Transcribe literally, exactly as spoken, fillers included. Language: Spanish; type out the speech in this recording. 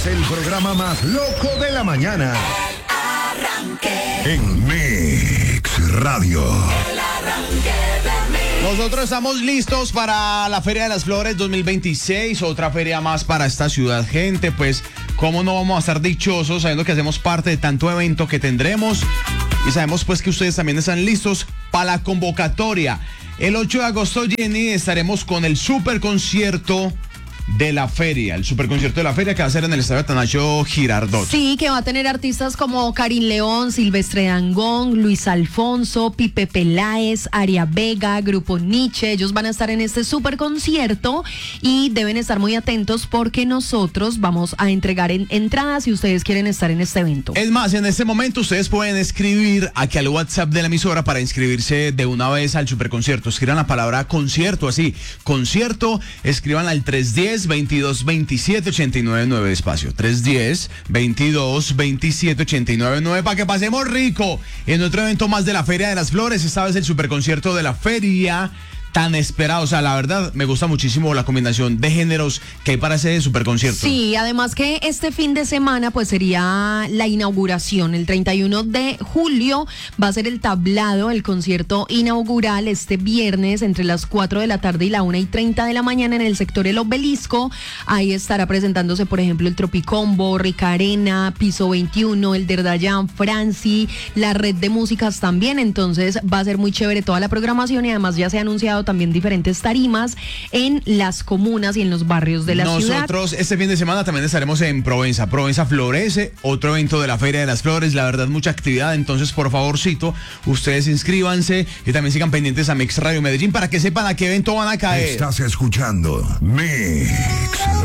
es el programa más loco de la mañana. El arranque. En Mix Radio. El arranque de Mix. Nosotros estamos listos para la Feria de las Flores dos mil veintiséis, otra feria más para esta ciudad, gente. Pues, ¿cómo no vamos a estar dichosos sabiendo que hacemos parte de tanto evento que tendremos? Y sabemos pues que ustedes también están listos para la convocatoria. El ocho de agosto, Jenny, estaremos con el super concierto de la feria, el superconcierto de la feria que va a ser en el Estadio Atanasio Girardot. Sí, que va a tener artistas como Karin León, Silvestre Dangond, Luis Alfonso, Pipe Peláez, Aria Vega, Grupo Nietzsche. Ellos van a estar en este superconcierto y deben estar muy atentos porque nosotros vamos a entregar en entradas si ustedes quieren estar en este evento. Es más, en este momento ustedes pueden escribir aquí al WhatsApp de la emisora para inscribirse de una vez al superconcierto. Escriban la palabra concierto, así, concierto, escriban al tres uno cero, veintidós veintisiete, ochenta y nueve nueve, despacio, tres uno cero, veintidós veintisiete, ochenta y nueve nueve, para que pasemos rico en otro evento más de la Feria de las Flores, esta vez el superconcierto de la feria, tan esperado. O sea, la verdad, me gusta muchísimo la combinación de géneros que hay para ese superconcierto. Sí, además que este fin de semana pues sería la inauguración. El treinta y uno de julio va a ser el tablado, el concierto inaugural este viernes entre las cuatro de la tarde y la una y treinta de la mañana en el sector El Obelisco. Ahí estará presentándose, por ejemplo, el Tropicombo, Rica Arena, Piso veintiuno, el Derdayan, Franci, la red de músicas también. Entonces va a ser muy chévere toda la programación y además ya se ha anunciado también diferentes tarimas en las comunas y en los barrios de la Nosotros, ciudad. Nosotros este fin de semana también estaremos en Provenza. Provenza Florece, otro evento de la Feria de las Flores. La verdad, mucha actividad. Entonces, por favorcito, ustedes inscríbanse y también sigan pendientes a Mix Radio Medellín para que sepan a qué evento van a caer. Estás escuchando Mix